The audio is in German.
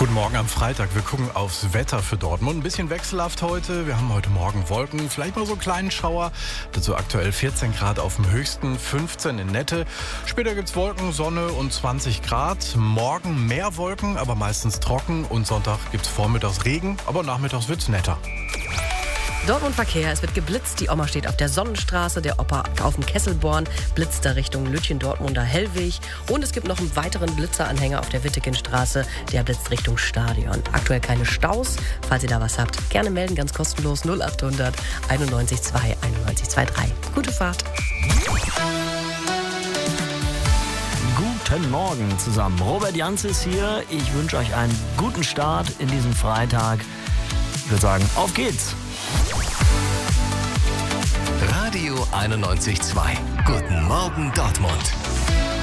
Guten Morgen am Freitag. Wir gucken aufs Wetter für Dortmund. Ein bisschen wechselhaft heute. Wir haben heute Morgen Wolken, vielleicht mal so einen kleinen Schauer. Dazu aktuell 14 Grad auf dem höchsten, 15 in Nette. Später gibt's Wolken, Sonne und 20 Grad. Morgen mehr Wolken, aber meistens trocken. Und Sonntag gibt's vormittags Regen, aber nachmittags wird's netter. Dortmund Verkehr, es wird geblitzt. Die Oma steht auf der Sonnenstraße, der Opa auf dem Kesselborn, blitzt da Richtung Lütchen-Dortmunder Hellweg. Und es gibt noch einen weiteren Blitzeranhänger auf der Wittekinstraße, der blitzt Richtung Stadion. Aktuell keine Staus. Falls ihr da was habt, gerne melden, ganz kostenlos 0800 91 2 91 23. Gute Fahrt. Guten Morgen zusammen. Robert Janz ist hier. Ich wünsche euch einen guten Start in diesem Freitag. Ich würde sagen, auf geht's. Radio 91.2. Guten Morgen Dortmund.